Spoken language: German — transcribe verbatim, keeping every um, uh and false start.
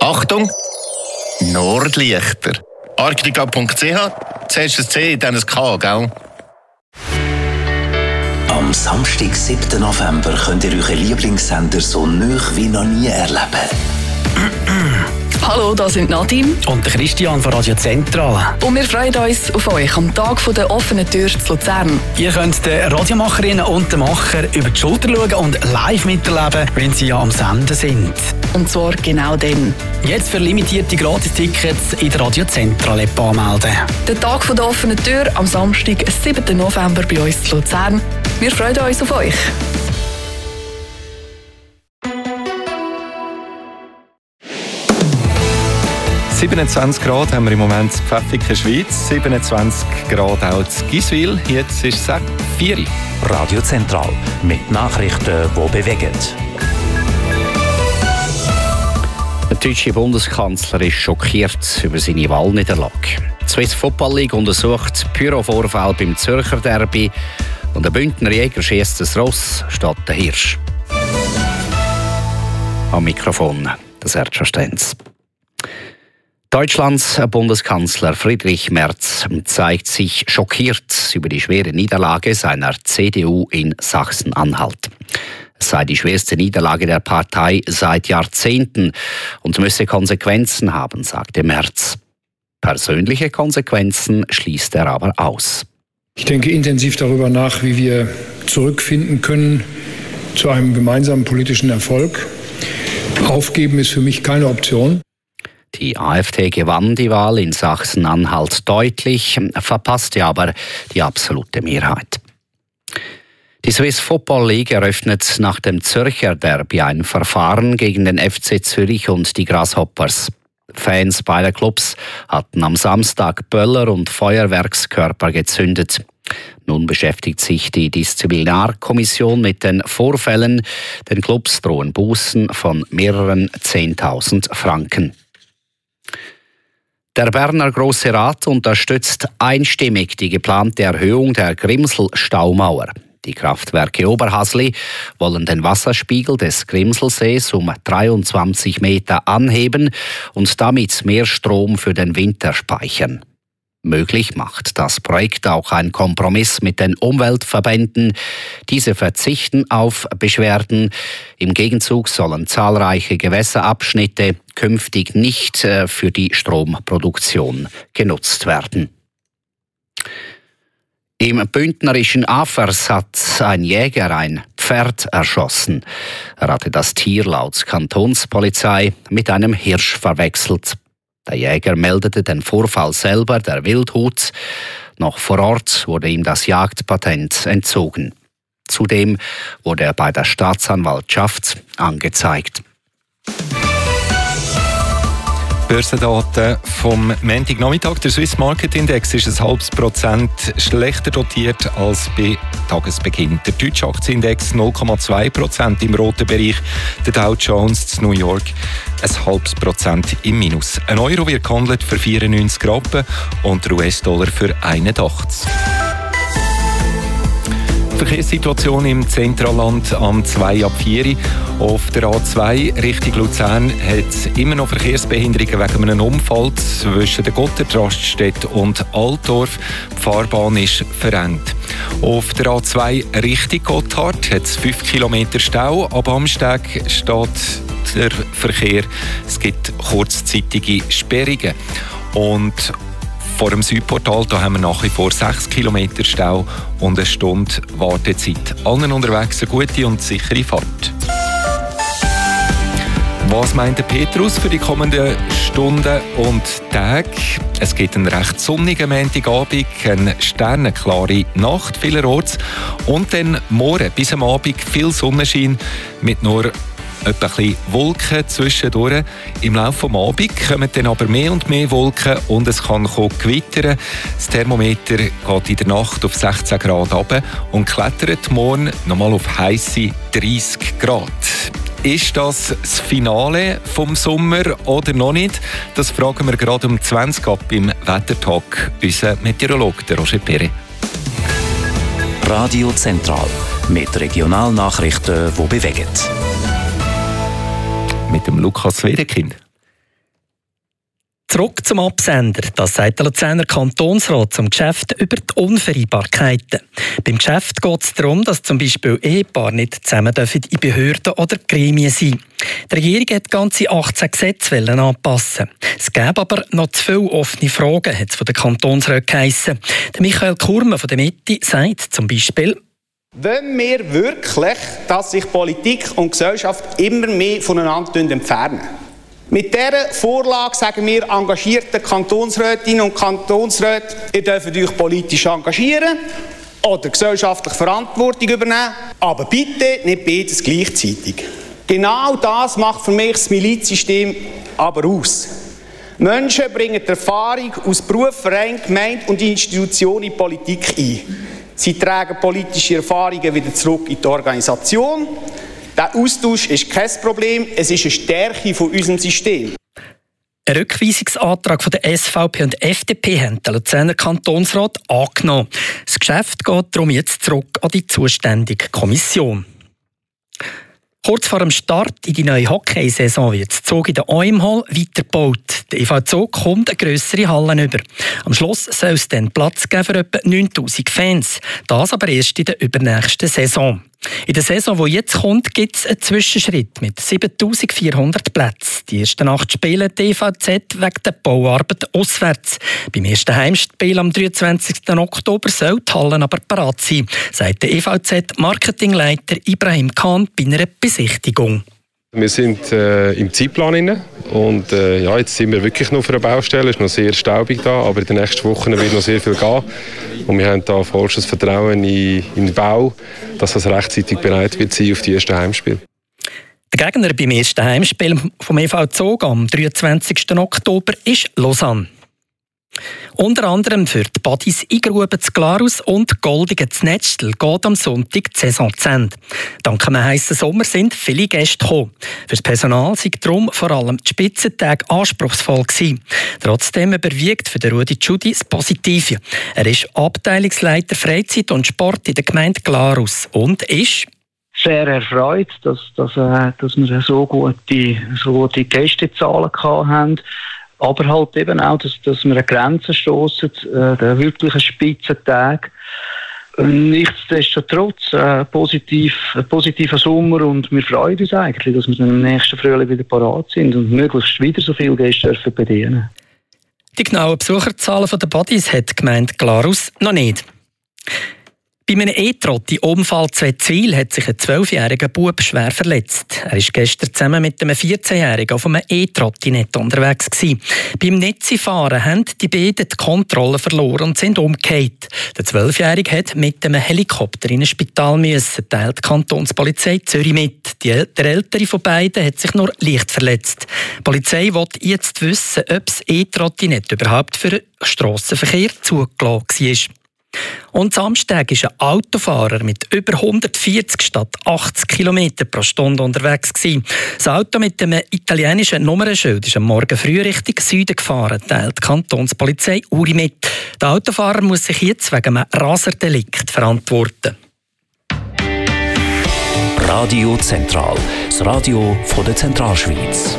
Achtung! Nordlichter. Arctica punkt c h. Zuerst ein C, dann ein K, gell? Am Samstag, siebten November, könnt ihr euren Lieblingssender so nah wie noch nie erleben. Hallo, das sind Nadine und der Christian von Radio Zentral. und wir freuen uns auf euch am Tag der offenen Tür zu Luzern. Ihr könnt den Radiomacherinnen und den Macher über die Schulter schauen und live miterleben, wenn sie ja am Senden sind. Und zwar genau dann. Jetzt für limitierte Gratis-Tickets in der Radio Zentral-App anmelden. Der Tag der offenen Tür am Samstag, siebten November bei uns zu Luzern. Wir freuen uns auf euch. siebenundzwanzig Grad haben wir im Moment in Pfäffiken, Schweiz. siebenundzwanzig Grad auch in Giswil. Jetzt ist es vier Uhr. Radio Zentral mit Nachrichten, die bewegen. Der deutsche Bundeskanzler ist schockiert über seine Wahlniederlage. Die Swiss Football League untersucht Pyrovorfall beim Zürcher Derby und der Bündner Jäger schießt das Ross statt der Hirsch. Am Mikrofon der Sergio Stenz. Deutschlands Bundeskanzler Friedrich Merz zeigt sich schockiert über die schwere Niederlage seiner C D U in Sachsen-Anhalt. Es sei die schwerste Niederlage der Partei seit Jahrzehnten und müsse Konsequenzen haben, sagte Merz. Persönliche Konsequenzen schließt er aber aus. Ich denke intensiv darüber nach, wie wir zurückfinden können zu einem gemeinsamen politischen Erfolg. Aufgeben ist für mich keine Option. Die AfD gewann die Wahl in Sachsen-Anhalt deutlich, verpasste aber die absolute Mehrheit. Die Swiss Football League eröffnet nach dem Zürcher Derby ein Verfahren gegen den F C Zürich und die Grasshoppers. Fans beider Clubs hatten am Samstag Böller und Feuerwerkskörper gezündet. Nun beschäftigt sich die Disziplinarkommission mit den Vorfällen. Den Clubs drohen Bußen von mehreren Zehntausend Franken. Der Berner Grosse Rat unterstützt einstimmig die geplante Erhöhung der Grimsel-Staumauer. Die Kraftwerke Oberhasli wollen den Wasserspiegel des Grimselsees um dreiundzwanzig Meter anheben und damit mehr Strom für den Winter speichern. Möglich macht das Projekt auch ein Kompromiss mit den Umweltverbänden. Diese verzichten auf Beschwerden. Im Gegenzug sollen zahlreiche Gewässerabschnitte künftig nicht für die Stromproduktion genutzt werden. Im bündnerischen Afers hat ein Jäger ein Pferd erschossen. Er hatte das Tier laut Kantonspolizei mit einem Hirsch verwechselt. Der Jäger meldete den Vorfall selber der Wildhut. Noch vor Ort wurde ihm das Jagdpatent entzogen. Zudem wurde er bei der Staatsanwaltschaft angezeigt. Börsendaten vom Montagnachmittag. Der Swiss Market Index ist ein halbes Prozent schlechter dotiert als bei Tagesbeginn. Der deutsche Aktienindex null Komma zwei Prozent im roten Bereich. Der Dow Jones zu New York ein halbes Prozent im Minus. Ein Euro wird gehandelt für vierundneunzig Rappen und der U S-Dollar für einundachtzig. Verkehrssituation im Zentralland am zwei ab vier. Auf der A zwei Richtung Luzern hat es immer noch Verkehrsbehinderungen wegen einem Unfall zwischen der Gotthard-Raststätte und Altdorf. Die Fahrbahn ist verengt. Auf der A zwei Richtung Gotthard hat es fünf Kilometer Stau. Ab Amsteg steht der Verkehr. Es gibt kurzzeitige Sperrungen. Und vor dem Südportal da haben wir nach wie vor sechs Kilometer Stau und eine Stunde Wartezeit. Allen unterwegs eine gute und sichere Fahrt. Was meint der Petrus für die kommenden Stunden und Tage? Es gibt einen recht sonnigen Montagabend, eine sternenklare Nacht vielerorts und dann morgen bis am Abend viel Sonnenschein mit nur etwa ein bisschen Wolken zwischendurch. Im Laufe des Abends kommen dann aber mehr und mehr Wolken und es kann gewittern. Das Thermometer geht in der Nacht auf sechzehn Grad runter und klettert morgen nochmal auf heisse dreißig Grad. Ist das das Finale vom Sommer oder noch nicht? Das fragen wir gerade um zwanzig ab im Wettertag unseren Meteorologen Roger Perret. Radio Zentral mit Regionalnachrichten, die bewegen. Mit dem Lukas Wedekind. Zurück zum Absender, das sagt der Luzerner Kantonsrat zum Geschäft über die Unvereinbarkeiten. Beim Geschäft geht es darum, dass zum Beispiel Ehepaare nicht zusammen dürfen in Behörden oder Gremien sein. Die Regierung hat ganze achtzehn Gesetze anpassen. Es gäbe aber noch zu viele offene Fragen, hat es von den Kantonsräten geheissen. Der Michael Kurme von der Mitte sagt zum Beispiel: Wollen wir wirklich, dass sich Politik und Gesellschaft immer mehr voneinander entfernen? Mit dieser Vorlage sagen wir engagierten Kantonsrätinnen und Kantonsräten, ihr dürft euch politisch engagieren oder gesellschaftliche Verantwortung übernehmen, aber bitte nicht beides gleichzeitig. Genau das macht für mich das Milizsystem aber aus. Menschen bringen die Erfahrung aus Beruf, Verein, Gemeinde und Institutionen in die Politik ein. Sie tragen politische Erfahrungen wieder zurück in die Organisation. Der Austausch ist kein Problem, es ist eine Stärke von unserem System. Ein Rückweisungsantrag von der S V P und F D P haben der Luzerner Kantonsrat angenommen. Das Geschäft geht darum jetzt zurück an die zuständige Kommission. Kurz vor dem Start in die neue Hockeysaison wird das Zug in der O M Hall weitergebaut. Der E V Zug kommt eine grössere Halle über. Am Schluss soll es dann Platz geben für etwa neuntausend Fans. Das aber erst in der übernächsten Saison. In der Saison, die jetzt kommt, gibt es einen Zwischenschritt mit siebentausendvierhundert Plätzen. Die ersten acht Spiele die E V Z wegen der Bauarbeit auswärts. Beim ersten Heimspiel am dreiundzwanzigsten Oktober soll die Halle aber bereit sein, sagt der E V Z-Marketingleiter Ibrahim Khan bei einer Besichtigung. Wir sind äh, im Zeitplan inne und äh, ja, jetzt sind wir wirklich noch für eine Baustelle. Es ist noch sehr staubig da, aber in den nächsten Wochen wird noch sehr viel gehen. Und wir haben da vollstes Vertrauen in, in den Bau, dass das rechtzeitig bereit wird sein auf die ersten Heimspiele. Der Gegner beim ersten Heimspiel vom E V Zug am dreiundzwanzigsten Oktober ist Lausanne. Unter anderem für die Badis Igruben zu Glarus und Goldigen zu Netzstel geht am Sonntag die Saison zu Ende. Dank einem heissen Sommer sind viele Gäste gekommen. Für das Personal sind darum vor allem die Spitzentage anspruchsvoll gewesen. Trotzdem überwiegt für den Rudi Tschudi das Positive. Er ist Abteilungsleiter Freizeit und Sport in der Gemeinde Glarus und ist sehr erfreut, dass, dass, äh, dass wir so gute, so gute Gästezahlen hatten. Aber halt eben auch, dass, dass wir eine Grenze stossen, äh, der wirklichen Spitzentag. Nichtsdestotrotz äh, positiv, ein positiver Sommer und wir freuen uns eigentlich, dass wir im nächsten Frühling wieder parat sind und möglichst wieder so viele Gäste dürfen bedienen. Die genauen Besucherzahlen der Badis hat die Gemeinde Glarus noch nicht. Bei einem E-Trott in Umfall Zwetzwil hat sich ein zwölfjähriger Bub schwer verletzt. Er war gestern zusammen mit einem vierzehnjährigen auf einem E-Trottinett unterwegs gewesen. Beim Netzifahren haben die beiden die Kontrolle verloren und sind umgekehrt. Der zwölfjährige hat mit einem Helikopter in ein Spital müssen, teilt die Kantonspolizei Zürich mit. Die, der ältere von beiden hat sich nur leicht verletzt. Die Polizei will jetzt wissen, ob das E-Trottinett überhaupt für den Strassenverkehr zugelassen war. Und Samstag war ein Autofahrer mit über hundertvierzig statt achtzig Kilometer pro Stunde unterwegs gewesen. Das Auto mit dem italienischen Nummernschild ist am Morgen früh Richtung Süden gefahren, teilt die Kantonspolizei Uri mit. Der Autofahrer muss sich jetzt wegen einem Raserdelikt verantworten. Radio Zentral, das Radio von der Zentralschweiz.